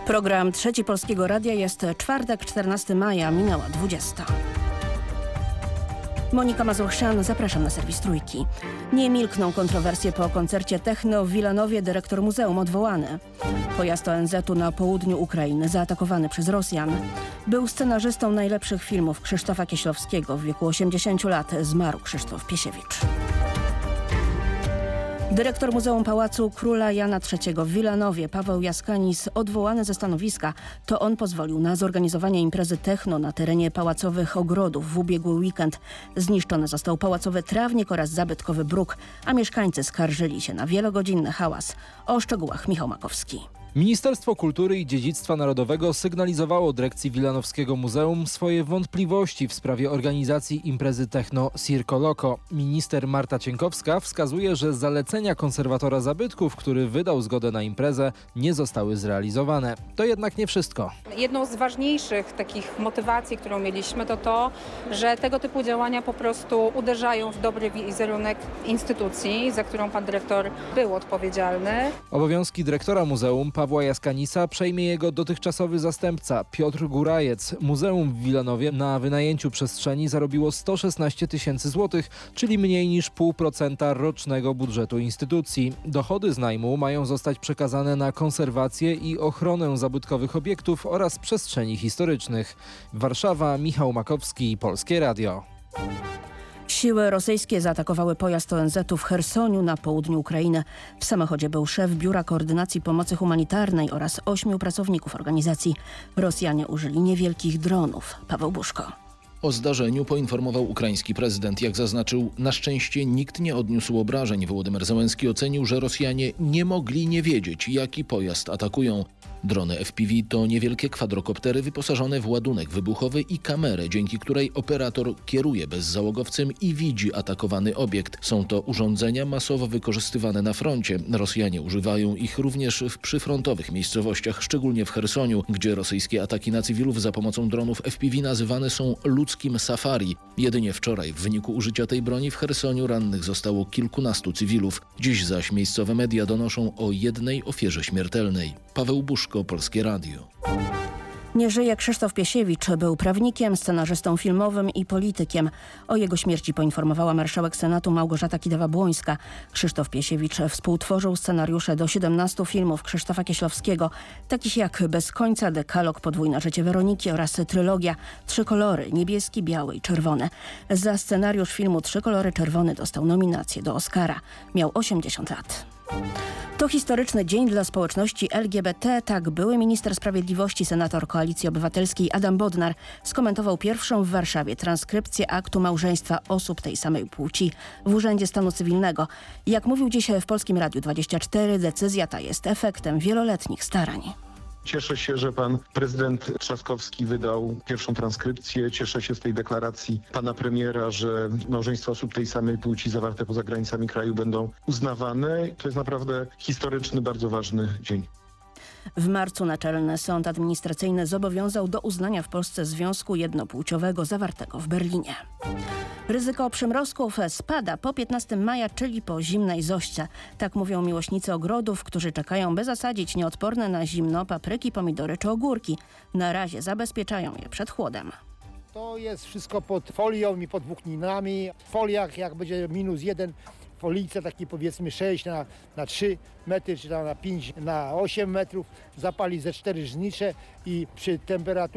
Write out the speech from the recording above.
Program Trzeci Polskiego Radia jest czwartek, 14 maja, minęła 20. Monika Mazurchrzan, zapraszam na serwis Trójki. Nie milkną kontrowersje po koncercie techno w Wilanowie, dyrektor muzeum odwołany. Pojazd ONZ-u na południu Ukrainy zaatakowany przez Rosjan. Był scenarzystą najlepszych filmów Krzysztofa Kieślowskiego. W wieku 80 lat zmarł Krzysztof Piesiewicz. Dyrektor Muzeum Pałacu Króla Jana III w Wilanowie, Paweł Jaskanis, odwołany ze stanowiska. To on pozwolił na zorganizowanie imprezy techno na terenie pałacowych ogrodów w ubiegły weekend. Zniszczony został pałacowy trawnik oraz zabytkowy bruk, a mieszkańcy skarżyli się na wielogodzinny hałas. O szczegółach Michał Makowski. Ministerstwo Kultury i Dziedzictwa Narodowego sygnalizowało dyrekcji Wilanowskiego Muzeum swoje wątpliwości w sprawie organizacji imprezy techno Circo Loco. Minister Marta Cienkowska wskazuje, że zalecenia konserwatora zabytków, który wydał zgodę na imprezę, nie zostały zrealizowane. To jednak nie wszystko. Jedną z ważniejszych takich motywacji, którą mieliśmy, to, że tego typu działania po prostu uderzają w dobry wizerunek instytucji, za którą pan dyrektor był odpowiedzialny. Obowiązki dyrektora muzeum Pawła Jaskanisa przejmie jego dotychczasowy zastępca Piotr Górajec. Muzeum w Wilanowie na wynajęciu przestrzeni zarobiło 116 tysięcy złotych, czyli mniej niż 0,5% rocznego budżetu instytucji. Dochody z najmu mają zostać przekazane na konserwację i ochronę zabytkowych obiektów oraz przestrzeni historycznych. Warszawa, Michał Makowski, Polskie Radio. Siły rosyjskie zaatakowały pojazd ONZ-u w Chersoniu na południu Ukrainy. W samochodzie był szef Biura Koordynacji Pomocy Humanitarnej oraz 8 pracowników organizacji. Rosjanie użyli niewielkich dronów. Paweł Buszko. O zdarzeniu poinformował ukraiński prezydent. Jak zaznaczył, na szczęście nikt nie odniósł obrażeń. Wołodymyr Zełenski ocenił, że Rosjanie nie mogli nie wiedzieć, jaki pojazd atakują. Drony FPV to niewielkie kwadrokoptery wyposażone w ładunek wybuchowy i kamerę, dzięki której operator kieruje bezzałogowcem i widzi atakowany obiekt. Są to urządzenia masowo wykorzystywane na froncie. Rosjanie używają ich również w przyfrontowych miejscowościach, szczególnie w Chersoniu, gdzie rosyjskie ataki na cywilów za pomocą dronów FPV nazywane są ludzkim safari. Jedynie wczoraj w wyniku użycia tej broni w Chersoniu rannych zostało kilkunastu cywilów. Dziś zaś miejscowe media donoszą o jednej ofierze śmiertelnej. Paweł Buszko, Polskie Radio. Nie żyje Krzysztof Piesiewicz. Był prawnikiem, scenarzystą filmowym i politykiem. O jego śmierci poinformowała marszałek Senatu Małgorzata Kidawa-Błońska. Krzysztof Piesiewicz współtworzył scenariusze do 17 filmów Krzysztofa Kieślowskiego, takich jak Bez końca, Dekalog, Podwójne życie Weroniki oraz trylogia Trzy kolory, niebieski, biały i czerwony. Za scenariusz filmu Trzy kolory czerwony dostał nominację do Oscara. Miał 80 lat. To historyczny dzień dla społeczności LGBT. Tak były minister sprawiedliwości, senator Koalicji Obywatelskiej Adam Bodnar skomentował pierwszą w Warszawie transkrypcję aktu małżeństwa osób tej samej płci w Urzędzie Stanu Cywilnego. Jak mówił dziś w Polskim Radiu 24, decyzja ta jest efektem wieloletnich starań. Cieszę się, że pan prezydent Trzaskowski wydał pierwszą transkrypcję. Cieszę się z tej deklaracji pana premiera, że małżeństwa osób tej samej płci zawarte poza granicami kraju będą uznawane. To jest naprawdę historyczny, bardzo ważny dzień. W marcu Naczelny Sąd Administracyjny zobowiązał do uznania w Polsce związku jednopłciowego zawartego w Berlinie. Ryzyko przymrozków spada po 15 maja, czyli po zimnej zośce. Tak mówią miłośnicy ogrodów, którzy czekają, by zasadzić nieodporne na zimno papryki, pomidory czy ogórki. Na razie zabezpieczają je przed chłodem. To jest wszystko pod folią i pod włókninami. W foliach jak będzie -1, folijce takie powiedzmy 6 na 3 metry, czy tam na 5 na 8 metrów, zapali ze 4 żnicze i przy temperaturze